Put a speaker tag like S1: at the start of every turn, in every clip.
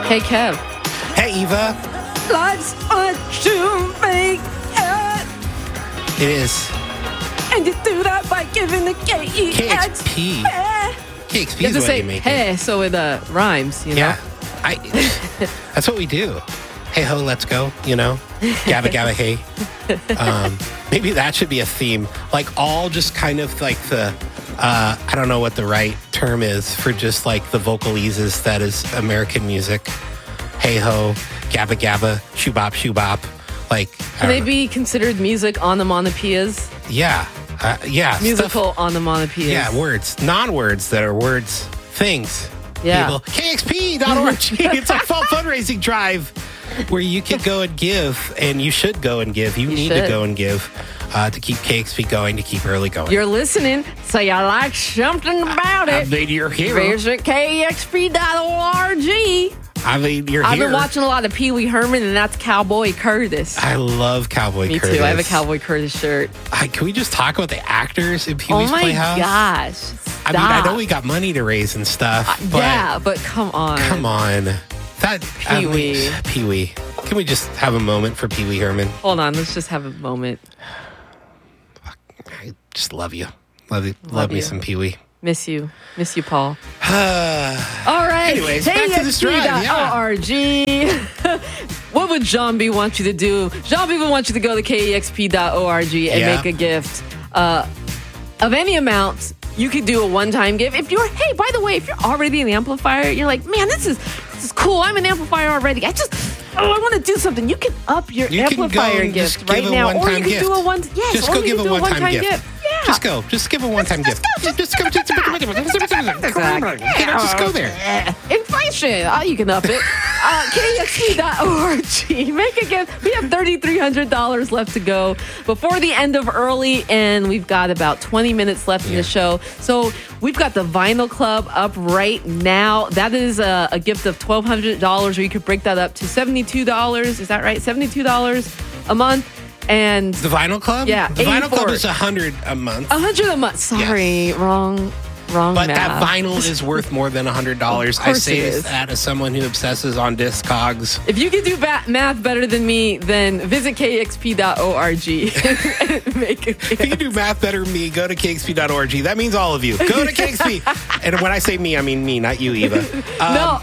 S1: Hey, Kev.
S2: Hey, Eva.
S1: Life's what you make it.
S2: It is.
S1: And you do that by giving the
S2: KXP. KXP
S1: You have
S2: is
S1: to
S2: what
S1: say,
S2: you make
S1: hey, so it rhymes, you know?
S2: Yeah. That's what we do. Hey ho, let's go, Gabba gabba hey. Maybe that should be a theme. Like all just kind of like the, I don't know what the right term is for just like the vocalises that is American music. Hey ho, gabba gabba, shoo bop, shoo bop. Like,
S1: Can they be considered music onomatopoeias?
S2: Yeah. Yeah.
S1: Musical onomatopoeias.
S2: Yeah, words. Non-words that are words. Things.
S1: Yeah.
S2: People. KXP.org. It's a fall fundraising drive where you can go and give, and you should go and give. You need to go and give to keep KXP going, to keep early going.
S1: You're listening, so you like something about it.
S2: I mean, you're here.
S1: Visit KXP.org.
S2: I mean, you're here.
S1: I've been watching a lot of Pee Wee Herman, and that's Cowboy Curtis.
S2: I love Cowboy Curtis.
S1: Me too. I have a Cowboy Curtis shirt.
S2: Can we just talk about the actors in Pee Wee's Playhouse?
S1: Oh my gosh. Stop.
S2: I mean, I know we got money to raise and stuff, but
S1: yeah, but come on.
S2: Come on. That
S1: Pee Wee.
S2: Pee Wee. Can we just have a moment for Pee Wee Herman?
S1: Hold on, let's just have a moment.
S2: I just love you. Love me some Pee Wee.
S1: Miss you, Paul. All right.
S2: Anyways, back to this drive.
S1: KEXP.org. What would John B want you to do? John B would want you to go to KEXP.org and make a gift of any amount. You could do a one-time gift. Hey, by the way, if you're already an amplifier, you're like, man, this is cool. I'm an amplifier already. I want to do something. You can up your amplifier gift right now, or you can do a one. Yes,
S2: just go give a one-time gift.
S1: Yeah.
S2: Just give a one-time gift. Just go there.
S1: Inflation. You can up it. KXP.org. Make a gift. We have $3,300 left to go before the end of early, and we've got about 20 minutes left in the show. So we've got the Vinyl Club up right now. That is a gift of $1,200, or you could break that up to $72. Is that right? $72 a month. And
S2: the Vinyl Club?
S1: Yeah.
S2: The Vinyl Club is $100 a month.
S1: $100 a month. Sorry. Yes. Wrong
S2: but
S1: math.
S2: That vinyl is worth more than $100. I say that as someone who obsesses on Discogs.
S1: If you can do math better than me, then visit KXP.org and make a gift.
S2: If you can do math better than me, go to KXP.org. That means all of you. Go to KXP. And when I say me, I mean me, not you, Eva.
S1: No,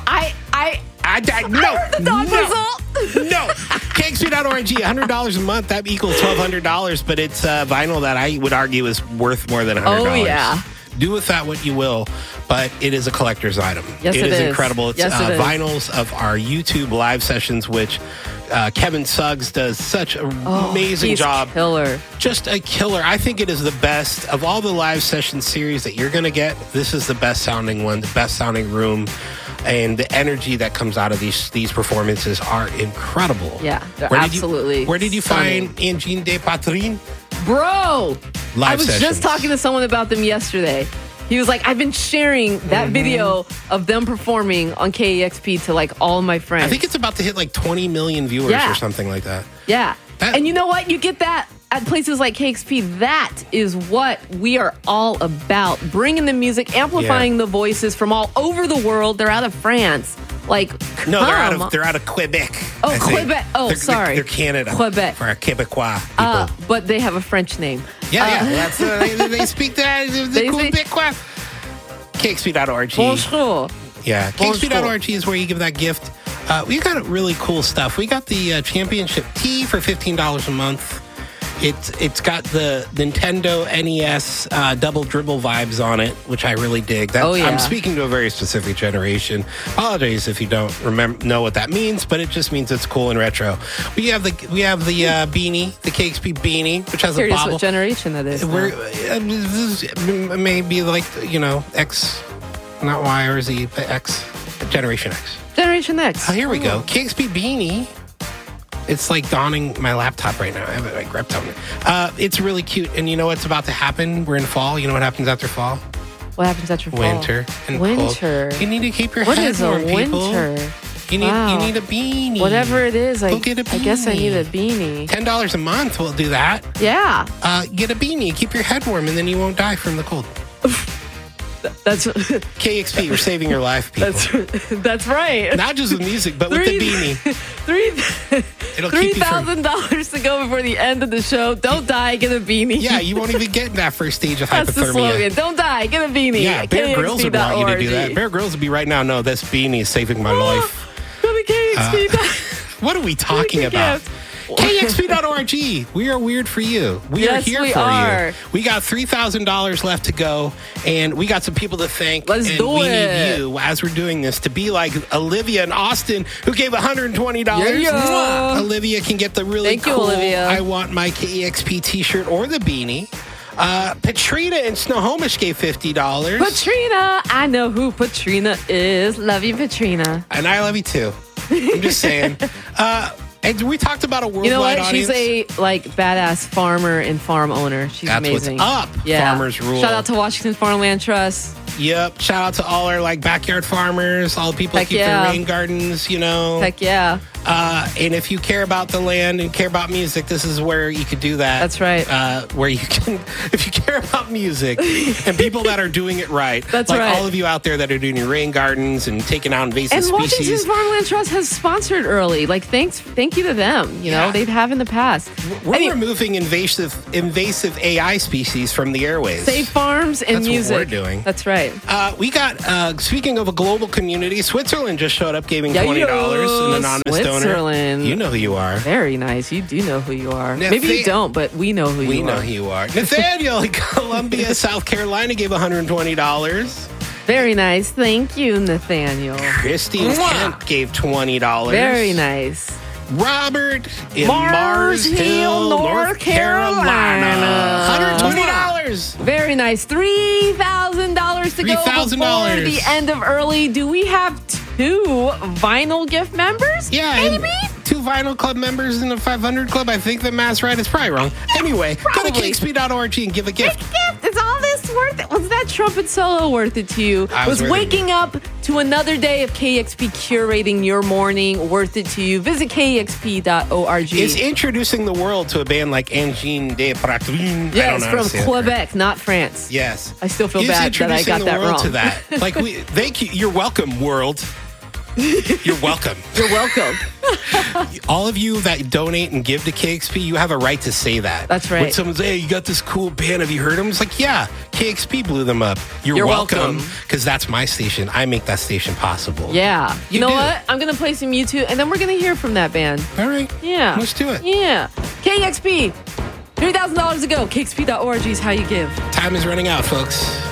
S2: No. KXP.org, $100 a month. That equals $1,200, but it's vinyl that I would argue is worth more than $100.
S1: Oh, yeah.
S2: Do with that what you will, but it is a collector's item.
S1: Yes,
S2: it is incredible. It's
S1: it is.
S2: Vinyls of our YouTube live sessions, which Kevin Suggs does such an amazing job.
S1: Killer.
S2: Just a killer. I think it is the best of all the live session series that you're going to get. This is the best sounding one, the best sounding room. And the energy that comes out of these performances are incredible.
S1: Yeah, absolutely.
S2: Where did you find Engine de Patrin?
S1: Bro, I was
S2: sessions.
S1: just talking to someone about them yesterday. He was like, I've been sharing that video of them performing on KEXP to like all my friends.
S2: I think it's about to hit like 20 million viewers or something like that.
S1: Yeah. And you know what? You get that at places like KXP. That is what we are all about. Bringing the music, amplifying the voices from all over the world. They're out of France.
S2: No, they're out of Quebec.
S1: Oh, Quebec.
S2: They're Canada.
S1: Quebec.
S2: For our Quebecois people.
S1: But they have a French name.
S2: Yeah. That's they speak that. The Quebecois. KXP.org.
S1: Bonjour.
S2: Yeah. KXP.org is where you give that gift. We got really cool stuff. We got the Championship Tee for $15 a month. It's got the Nintendo NES double dribble vibes on it, which I really dig. I'm speaking to a very specific generation. Apologies if you don't know what that means, but it just means it's cool and retro. We have the beanie, the KXP beanie, which has a bobble.
S1: What generation that is?
S2: Maybe X, not Y or Z, but X, Generation X.
S1: Generation X.
S2: Oh, here we go. KXP beanie. It's like donning my laptop right now. I have it like wrapped on it. It's really cute. And you know what's about to happen? We're in fall. You know what happens after fall?
S1: What happens after fall?
S2: Winter and cold. You need to keep your head warm, people.
S1: Winter?
S2: You need a beanie.
S1: Whatever it is,
S2: Go get a beanie.
S1: I guess I need a beanie.
S2: $10 a month will do that.
S1: Yeah.
S2: Get a beanie. Keep your head warm, and then you won't die from the cold.
S1: That's
S2: KXP, you're saving your life, people.
S1: that's right.
S2: Not just with music, but with the beanie. It'll keep you from...
S1: $3,000 to go before the end of the show. Don't die, get a beanie.
S2: Yeah, you won't even get in that first stage of
S1: That's
S2: hypothermia.
S1: the slogan. Don't die, get a beanie.
S2: Yeah, Bear Grylls would want you to do that. Bear Grylls would be right now, no, this beanie is saving my life.
S1: Go to KXP.
S2: What are we talking about? KXP.org. We are weird for you. We are here for you. We got $3,000 left to go, and we got some people to thank.
S1: Let's do it.
S2: We need you, as we're doing this, to be like Olivia in Austin, who gave $120.
S1: Yeah.
S2: Olivia can get the really
S1: Thank you,
S2: cool
S1: Olivia.
S2: I Want My KEXP t-shirt or the beanie. Patrina in Snohomish gave $50.
S1: Patrina. I know who Patrina is. Love you, Patrina.
S2: And I love you, too. I'm just saying. And we talked about a worldwide audience.
S1: She's a badass farmer and farm owner. She's amazing.
S2: That's what's up. Yeah. Farmers rule.
S1: Shout out to Washington Farmland Trust.
S2: Yep. Shout out to all our backyard farmers, all the people who keep their rain gardens,
S1: Heck yeah.
S2: And if you care about the land and care about music, this is where you could do that.
S1: That's right.
S2: Where you can, if you care about music and people that are doing it right.
S1: That's
S2: like
S1: right.
S2: all of you out there that are doing your rain gardens and taking out invasive
S1: species.
S2: species.
S1: And Washington Farmland Trust has sponsored early. Thank you to them. They have in the past.
S2: We're removing invasive AI species from the airways.
S1: Save farms and
S2: That's
S1: music.
S2: What we're doing.
S1: That's right.
S2: We got, speaking of a global community, Switzerland just showed up giving $20, an anonymous donor.
S1: Switzerland.
S2: You know who you are.
S1: Very nice. You do know who you are. Maybe you don't, but we know who you are.
S2: We know who you are. Nathaniel in Columbia, South Carolina gave $120.
S1: Very nice. Thank you, Nathaniel.
S2: Christy in Kent gave $20.
S1: Very nice.
S2: Robert in Mars Hill, North Carolina. $120.
S1: Very nice. $3,000 to go before the end of early. Do we have 2 Vinyl Gift members?
S2: Yeah.
S1: Maybe?
S2: 2 Vinyl Club members in the 500 Club. I think the math's right. It's probably wrong. Anyway, go to KXP.org and give a gift.
S1: Is all this worth it? Was that trumpet solo worth it to you? Was waking up to another day of KXP curating your morning worth it to you? Visit KXP.org.
S2: Is introducing the world to a band like Engine de Pratrine.
S1: Yes, from Quebec, not France.
S2: Yes.
S1: I still feel bad that I got that wrong.
S2: To that. Thank you. You're welcome, world. You're welcome.
S1: You're welcome.
S2: All of you that donate and give to KXP, you have a right to say that.
S1: That's right.
S2: When someone's, hey, you got this cool band, have you heard them? It's like, yeah, KXP blew them up. You're welcome. Because that's my station. I make that station possible.
S1: Yeah. You know what? I'm going to play some YouTube, and then we're going to hear from that band.
S2: All right.
S1: Yeah.
S2: Let's do it.
S1: Yeah. KXP. $3,000 to go. KXP.org is how you give.
S2: Time is running out, folks.